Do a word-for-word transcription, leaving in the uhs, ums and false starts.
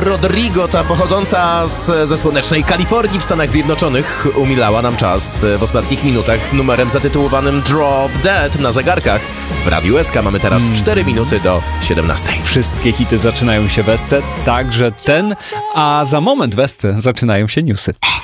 Rodrigo, ta pochodząca z, ze słonecznej Kalifornii w Stanach Zjednoczonych, umilała nam czas w ostatnich minutach numerem zatytułowanym Drop Dead na zegarkach. W Radiu S K mamy teraz cztery minuty do siedemnastej. Wszystkie hity zaczynają się w Esce, także ten, a za moment w Esce zaczynają się newsy.